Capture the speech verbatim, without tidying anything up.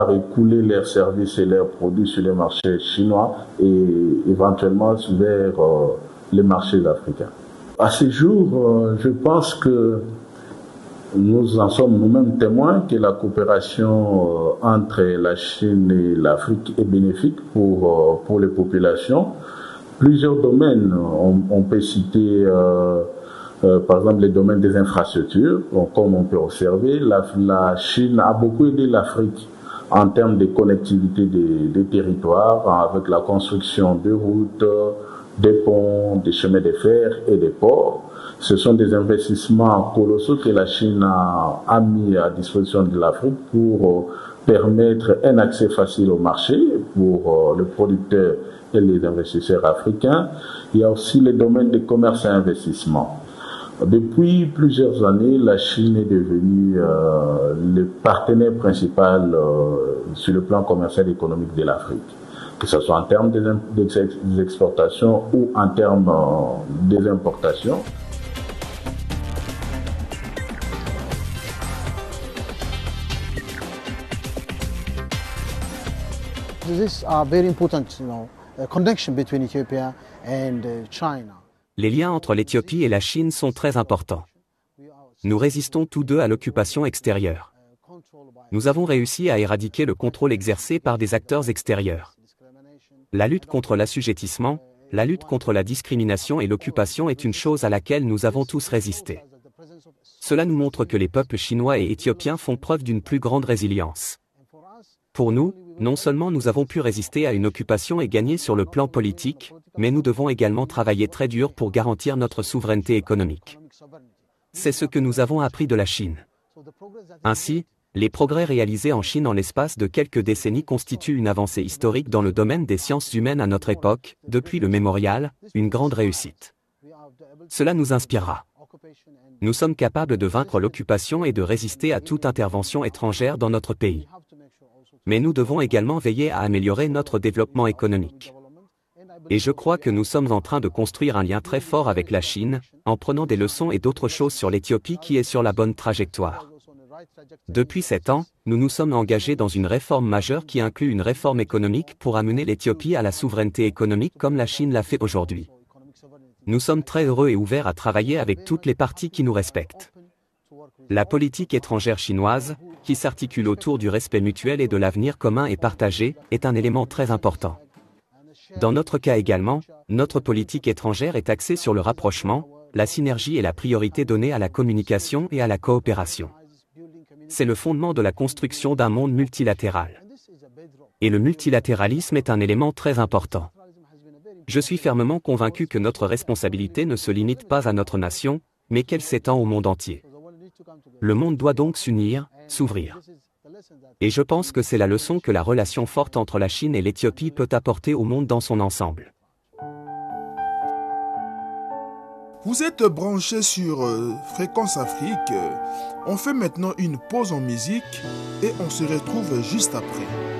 écouler leurs services et leurs produits sur les marchés chinois et éventuellement vers euh, les marchés africains. À ce jour, euh, je pense que nous en sommes nous-mêmes témoins que la coopération euh, entre la Chine et l'Afrique est bénéfique pour, euh, pour les populations. Plusieurs domaines, on, on peut citer euh, euh, par exemple les domaines des infrastructures. Donc, comme on peut observer, la, la Chine a beaucoup aidé l'Afrique en termes de connectivité des, des territoires, avec la construction de routes, des ponts, des chemins de fer et des ports. Ce sont des investissements colossaux que la Chine a, a mis à disposition de l'Afrique pour euh, permettre un accès facile au marché pour euh, les producteurs et les investisseurs africains. Il y a aussi les domaines de commerce et investissement. Depuis plusieurs années, la Chine est devenue euh, le partenaire principal euh, sur le plan commercial et économique de l'Afrique, que ce soit en termes des exportations ou en termes euh, des importations. This is a very important, you know, connection between Ethiopia and China. Les liens entre l'Éthiopie et la Chine sont très importants. Nous résistons tous deux à l'occupation extérieure. Nous avons réussi à éradiquer le contrôle exercé par des acteurs extérieurs. La lutte contre l'assujettissement, la lutte contre la discrimination et l'occupation est une chose à laquelle nous avons tous résisté. Cela nous montre que les peuples chinois et éthiopiens font preuve d'une plus grande résilience. Pour nous, non seulement nous avons pu résister à une occupation et gagner sur le plan politique, mais nous devons également travailler très dur pour garantir notre souveraineté économique. C'est ce que nous avons appris de la Chine. Ainsi, les progrès réalisés en Chine en l'espace de quelques décennies constituent une avancée historique dans le domaine des sciences humaines à notre époque, depuis le mémorial, une grande réussite. Cela nous inspirera. Nous sommes capables de vaincre l'occupation et de résister à toute intervention étrangère dans notre pays. Mais nous devons également veiller à améliorer notre développement économique. Et je crois que nous sommes en train de construire un lien très fort avec la Chine, en prenant des leçons et d'autres choses sur l'Éthiopie qui est sur la bonne trajectoire. Depuis sept ans, nous nous sommes engagés dans une réforme majeure qui inclut une réforme économique pour amener l'Éthiopie à la souveraineté économique comme la Chine l'a fait aujourd'hui. Nous sommes très heureux et ouverts à travailler avec toutes les parties qui nous respectent. La politique étrangère chinoise, qui s'articule autour du respect mutuel et de l'avenir commun et partagé, est un élément très important. Dans notre cas également, notre politique étrangère est axée sur le rapprochement, la synergie et la priorité donnée à la communication et à la coopération. C'est le fondement de la construction d'un monde multilatéral. Et le multilatéralisme est un élément très important. Je suis fermement convaincu que notre responsabilité ne se limite pas à notre nation, mais qu'elle s'étend au monde entier. Le monde doit donc s'unir, s'ouvrir. Et je pense que c'est la leçon que la relation forte entre la Chine et l'Éthiopie peut apporter au monde dans son ensemble. Vous êtes branchés sur euh, Fréquence Afrique. On fait maintenant une pause en musique et on se retrouve juste après.